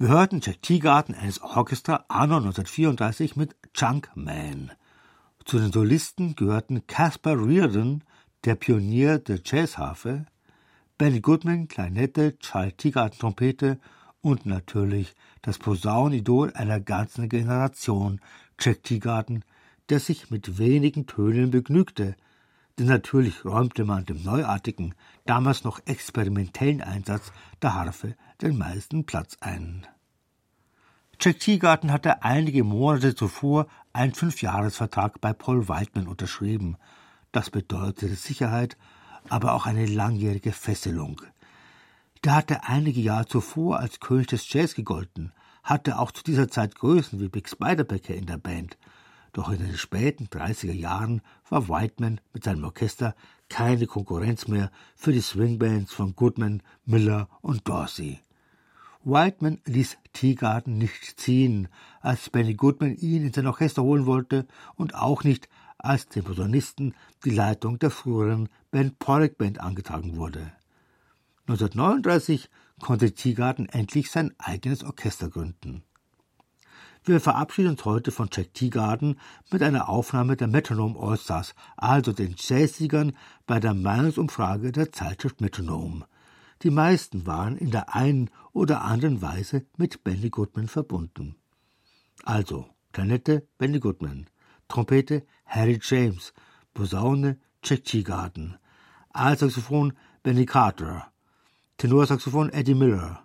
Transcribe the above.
Wir hörten Jack Teagarden and his Orchestra anno 1934 mit Junkman. Zu den Solisten gehörten Caspar Reardon, der Pionier der Jazzharfe, Benny Goodman, Klarinette, Charlie Teagarden, Trompete und natürlich das Posaunenidol einer ganzen Generation, Jack Teagarden, der sich mit wenigen Tönen begnügte, denn natürlich räumte man dem neuartigen, damals noch experimentellen Einsatz der Harfe den meisten Platz ein. Jack Teagarden hatte einige Monate zuvor einen 5-Jahres-Vertrag bei Paul Whiteman unterschrieben. Das bedeutete Sicherheit, aber auch eine langjährige Fesselung. Der hatte einige Jahre zuvor als König des Jazz gegolten, hatte auch zu dieser Zeit Größen wie Bix Beiderbecke in der Band. Doch in den späten 30er Jahren war Whiteman mit seinem Orchester keine Konkurrenz mehr für die Swingbands von Goodman, Miller und Dorsey. Whiteman ließ Teagarden nicht ziehen, als Benny Goodman ihn in sein Orchester holen wollte und auch nicht, als dem Posaunisten die Leitung der früheren Ben Pollack Band angetragen wurde. 1939 konnte Teagarden endlich sein eigenes Orchester gründen. Wir verabschieden uns heute von Jack Teagarden mit einer Aufnahme der Metronome All-Stars, also den Jazzsiegern bei der Meinungsumfrage der Zeitschrift Metronome. Die meisten waren in der einen oder anderen Weise mit Benny Goodman verbunden. Also Klarinette Benny Goodman, Trompete Harry James, Posaune Jack Teagarden, Altsaxophon Benny Carter, Tenorsaxophon Eddie Miller,